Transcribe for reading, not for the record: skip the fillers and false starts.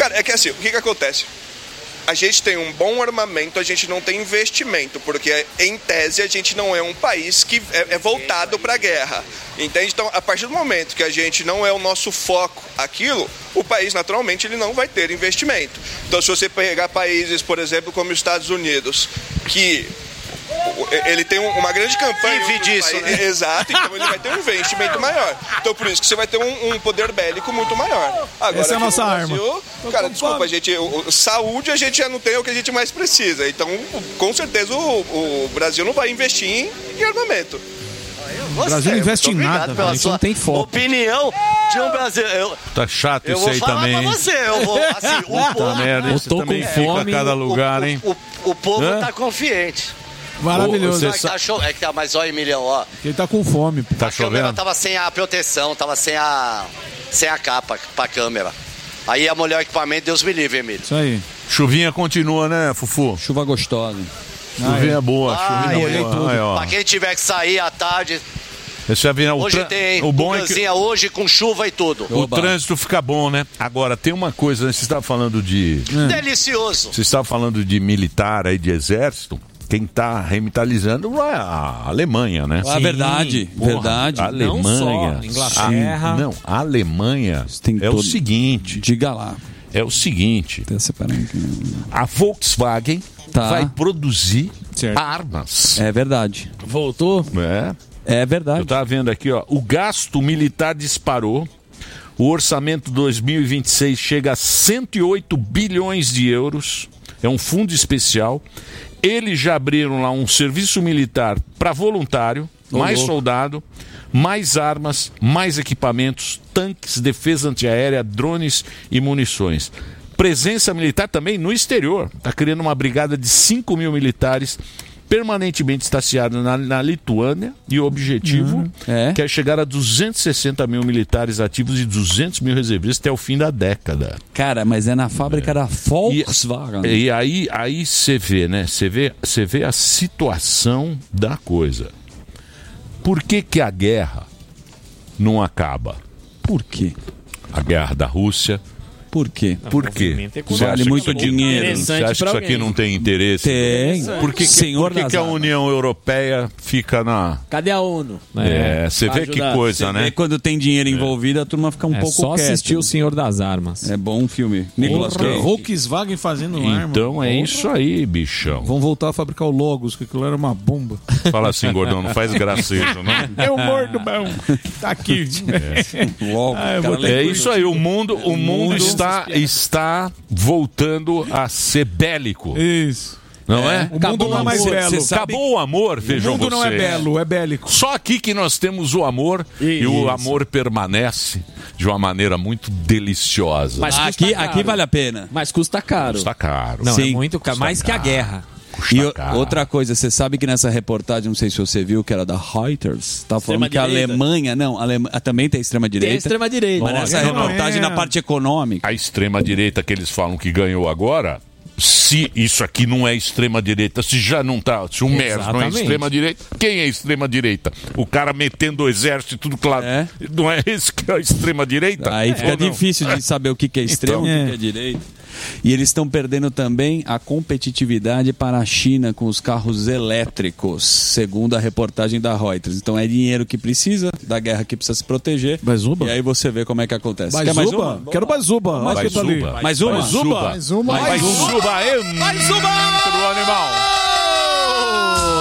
Cara, é que assim, o que acontece? A gente tem um bom armamento, a gente não tem investimento, porque, em tese, a gente não é um país que é voltado para a guerra, entende? Então, a partir do momento que a gente não é o nosso foco aquilo, o país, naturalmente, ele não vai ter investimento. Então, se você pegar países, por exemplo, como os Estados Unidos, que ele tem uma grande campanha disso, né? Exato, então ele vai ter um investimento maior. Então por isso que você vai ter um poder bélico muito maior. Agora, essa é a nossa arma. Cara, desculpa, saúde a gente já não tem o que a gente mais precisa. Então, com certeza, o Brasil não vai investir em armamento. O Brasil não investe em nada, pela a gente sua não tem foco. opinião de um brasileiro. Tá chato isso aí também. Eu vou falar pra você, eu vou, assim, Puta merda, isso também fica a cada lugar, hein? O povo tá confiante. Maravilhoso. É que tá, mas ó, Emiliano, ó. Ele tá com fome. Tá A câmera chovendo? tava sem a proteção, tava sem a capa pra câmera. Aí a mulher equipamento, Deus me livre, Emílio. Isso aí. Chuvinha continua, né, Fufu? Chuva gostosa. Chuvinha boa, chuvinha boa. Aí, ó. Pra quem tiver que sair à tarde, Esse avião, hoje tem o bom é que hoje com chuva e tudo. o trânsito fica bom, né? Agora, tem uma coisa, né? Você estava falando de... Delicioso. Você estava falando de militar aí, de exército. Quem está revitalizando é a Alemanha, né? Ah, verdade, verdade. A Alemanha. Não só, Inglaterra. A Alemanha é o seguinte. Diga lá. É o seguinte. Até separando aqui. A Volkswagen vai produzir armas. É verdade. Voltou? É verdade. Eu estava vendo aqui, ó. O gasto militar disparou. O orçamento 2026 chega a 108 bilhões de euros. É um fundo especial. Eles já abriram lá um serviço militar para voluntário, mais soldado, mais armas, mais equipamentos, tanques, defesa antiaérea, drones e munições. Presença militar também no exterior. Está criando uma brigada de 5 mil militares permanentemente estacionados na Lituânia, e o objetivo é chegar a 260 mil militares ativos e 200 mil reservistas até o fim da década. Cara, mas é na fábrica da Volkswagen. E aí você vê, né? Você vê a situação da coisa. Por que a guerra não acaba? Por quê? A guerra da Rússia. Por quê? Por quê? Vale muito dinheiro. Você acha que isso aqui não tem interesse? Tem. Por que a União Europeia fica na... Cadê a ONU? Você vê que coisa, né? Quando tem dinheiro envolvido, a turma fica um pouco só quieta. assistir O Senhor das Armas. É bom um filme. Nicolas Cage. Volkswagen fazendo arma. Então é isso aí, bichão. Vão voltar a fabricar o Logos, que aquilo era uma bomba. Fala assim, gordão, não faz gracejo, né? É humor do bom. Tá aqui. É isso aí, o mundo está voltando a ser bélico. Isso. Não é? O mundo não é mais belo. Acabou o amor, vejam vocês. O mundo não é belo, é bélico. Só aqui que nós temos o amor e o amor permanece de uma maneira muito deliciosa. Mas aqui vale a pena. Mas custa caro. Custa caro. Não, Sim, é muito caro. Mais que a guerra. E outra coisa, você sabe que nessa reportagem, não sei se você viu, que era da Reuters, tá falando que a Alemanha, também tem extrema-direita. Tem extrema-direita. Mas nessa reportagem na parte econômica. A extrema-direita que eles falam que ganhou agora, se isso aqui não é extrema-direita, se já não tá, se o Merz não é extrema-direita, quem é extrema-direita? O cara metendo o exército e tudo claro. Não é esse que é a extrema-direita? Aí fica difícil de saber o que é extremo e o que é direita. E eles estão perdendo também a competitividade para a China com os carros elétricos, segundo a reportagem da Reuters. Então é dinheiro que precisa, da guerra que precisa se proteger. Bazuba? E aí você vê como é que acontece. Quer mais uma? Quero Bazuba. Mais uma? Mais uma? Mais uma. Mais uma. Mais uma. Mais uma.